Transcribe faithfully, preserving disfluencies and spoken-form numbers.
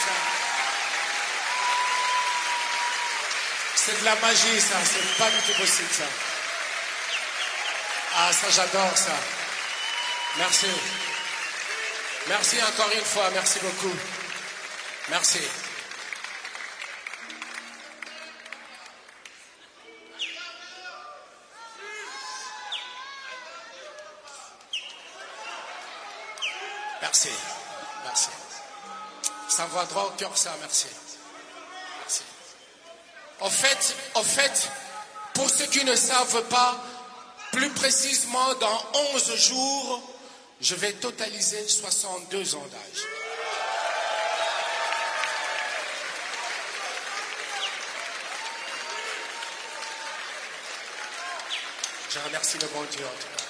ça. C'est de la magie, ça. C'est pas du tout possible, ça. Ah, ça, j'adore ça. Merci. Merci encore une fois. Merci beaucoup. Merci. Merci. Merci. Ça me va droit au cœur, ça. Merci. Merci. En fait, en fait, pour ceux qui ne savent pas, plus précisément, dans onze jours, je vais totaliser soixante-deux ans d'âge. Je remercie le bon Dieu en tout cas.